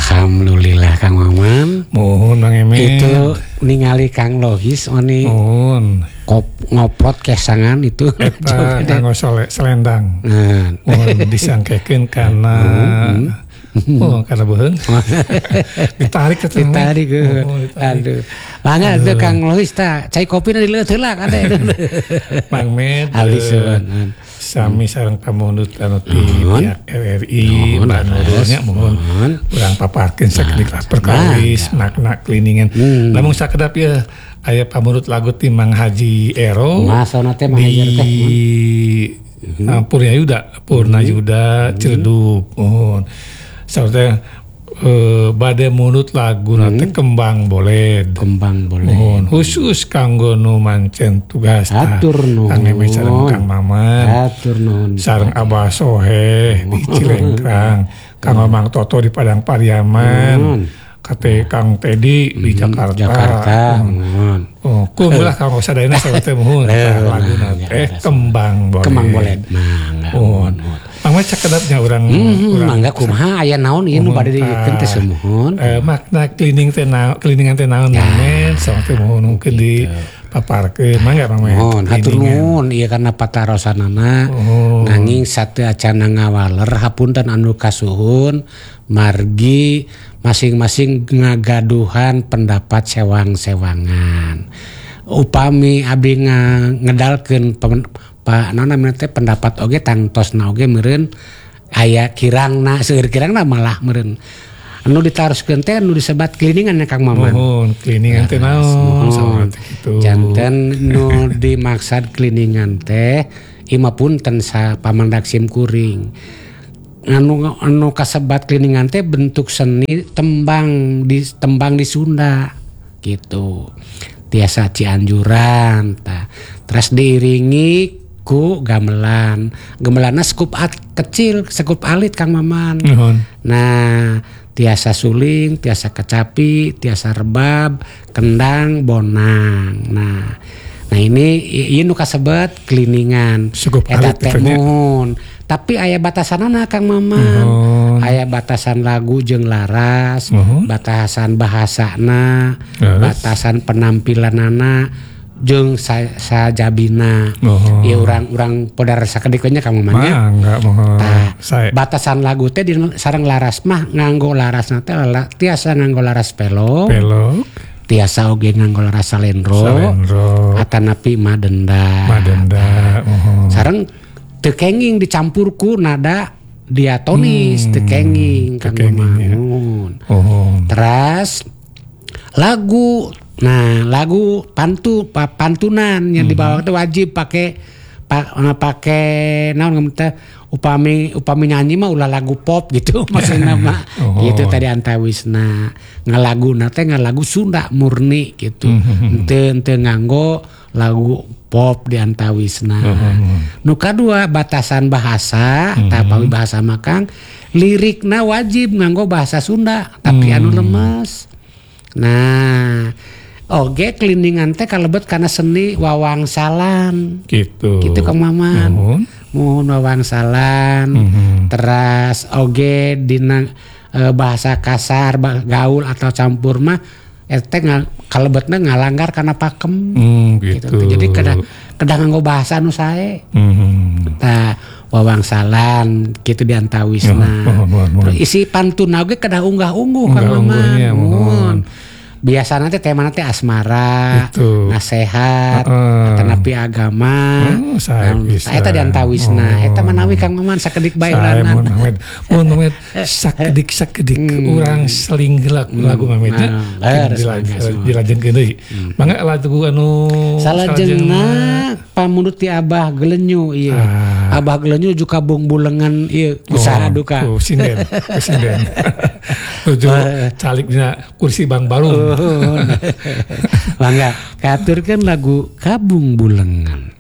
Alhamdulillah Kang Maman. Mohon Bang Emet. Itu ningali Kang Lohis oni Mohon. Ngoprot kesangan itu. Eta kanggo selendang. Mohon disangkekeun karena karena beheung. Ditarik ke Aduh. Mangga teu Kang Lohis tah cai kopina dileut heula kan teh. Bang Med. Alisun. Sami sareng pamundut anu ti pihak RRI Mbak Nurulnya mohon urang paparkeun sakedik perkawis makna kliningan. Lamun sakedap ya aya pamundut lagu ti Mang Haji Ero di Purna Yuda Ciledug. Mohon saurteh bade munut lagu nanti kembang boleh mohon khusus kanggo nu mancen tugas atur nuhun Kang Emet sareng Kang Maman atur nuhun sareng Abah Soheh di Cilengkrang Kang Mamang Toto di Padang Pariaman kate Kang Tedi di Jakarta kumlah kanggo sadayana sareng mohon lagu nanti kembang boleh mohon Mangga cakedapnya urang mangga kumaha aya naon ieu nu bade dikeun teh semohon makna kliningan teh naon men sok teh mohon mungkin di paparkeun mangga Bang Men mohon hatur nuhun ieu kana patarosanana nanging sateu acan ngawaler hapunten anu kasuhun margi masing-masing ngagaduhan pendapat sewang-sewangan upami abdi ngedalkeun Pak nona teh pendapat oge tangtosna oge meureun aya kirangna seueur kirangna malah meureun anu ditaroskeun teh anu disebat kliningan Kang Maman. Mohon kliningan teh naon saha kitu. Janten nu dimaksud kliningan teh ima punten sa pamandak sim kuring. Anu kasebat kliningan teh bentuk seni tembang di Sunda gitu. Tiasa Cianjuran tah. Terus diiringi ku gamelanna skup kecil skup alit Kang Maman. Nah tiasa suling tiasa kecapi tiasa rebab kendang bonang nah ini nu kasebat kliningan eta teh mohon tapi aya batasanana Kang Maman aya batasan lagu jeung laras batasan bahasana batasan penampilanana jeung sajabina ieu urang podar sakedik nya Kang Maman nya batasan lagu teh sareng laras mah nganggo larasna teh tiasa nganggo laras pelok tiasa oge nganggo laras salendro atanapi madenda sareng teu kenging dicampur ku nada diatonis teu kenging Kang Maman terus lagu pantunan yang dibawa itu wajib pakai naon teh upami nyanyi mah ulah lagu pop gitu maksudna mah gitu tadi antawisna ngalaguna teh ngalagu Sunda murni gitu henteu nganggo lagu pop di antawisna nu kadua batasan bahasa tapi bahasa makang lirikna wajib nganggo bahasa Sunda tapi anu lemes nah oge kliningan teh kalebet kana seni wawangsalan gitu Kang Maman mohon wawangsalan terus oge dina bahasa kasar gaul atau campur mah teh kalebetna ngalanggar kana pakem gitu jadi kedah nganggo bahasa anu sae tah wawangsalan gitu diantawisna isi pantun oge kedah unggah-ungguh Kang Maman biasa nanti tema nanti asmara, nasehat, atanapi agama, eta diantawisna, eta manawi Kang Maman sakedik bae ulanan. Mun sakedik urang seling lagu Mamet dilajengkeun deui. Mangga lagu anu salajengna pamundut ti Abah Gelenyu ieu. Abah Gelenyu juga bung bulengan ieu usaha duka. Sinden. Tujuh calik dina kursi Bang Baru. Bangga katurkeun lagu Kabung Bulengan.